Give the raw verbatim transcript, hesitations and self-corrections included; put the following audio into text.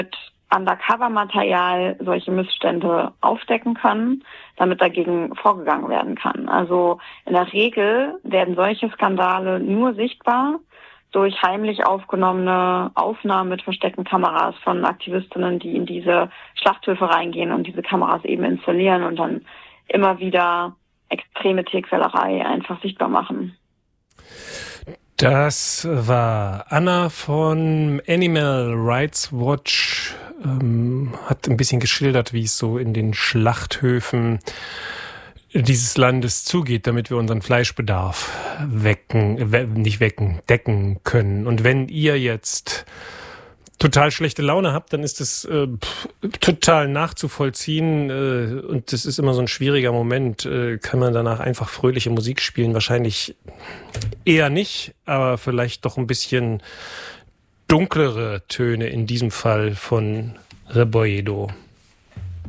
Undercover-Material solche Missstände aufdecken kann, damit dagegen vorgegangen werden kann. Also in der Regel werden solche Skandale nur sichtbar durch heimlich aufgenommene Aufnahmen mit versteckten Kameras von Aktivistinnen, die in diese Schlachthöfe reingehen und diese Kameras eben installieren und dann immer wieder extreme Tierquälerei einfach sichtbar machen. Das war Anna von Animal Rights Watch, ähm, hat ein bisschen geschildert, wie es so in den Schlachthöfen dieses Landes zugeht, damit wir unseren Fleischbedarf wecken, we- nicht wecken, decken können. Und wenn ihr jetzt total schlechte Laune habt, dann ist es äh, pff, total nachzuvollziehen äh, und das ist immer so ein schwieriger Moment. Äh, kann man danach einfach fröhliche Musik spielen? Wahrscheinlich eher nicht, aber vielleicht doch ein bisschen dunklere Töne, in diesem Fall von Rebolledo.